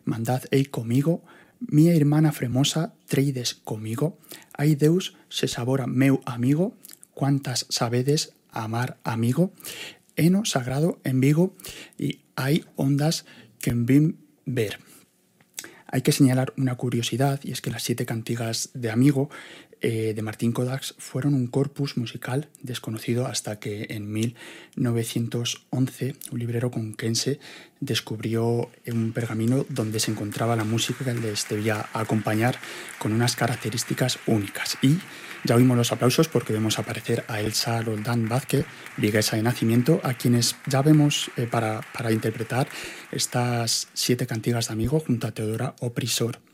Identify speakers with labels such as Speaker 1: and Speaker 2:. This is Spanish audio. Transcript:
Speaker 1: mandad ei comigo, mia irmana fremosa, treides comigo, ai Deus se sabora meu amigo, cuantas sabedes amar amigo, eno sagrado en Vigo y hay ondas que en vin ver. Hay que señalar una curiosidad, y es que las 7 cantigas de Amigo de Martín Codax fueron un corpus musical desconocido hasta que en 1911 un librero conquense descubrió un pergamino donde se encontraba la música que les debía acompañar con unas características únicas. Y ya oímos los aplausos porque vemos aparecer a Elsa Roldán Vázquez, viguesa de nacimiento, a quienes ya vemos para interpretar estas 7 cantigas de Amigo junto a Teodora Oprisor.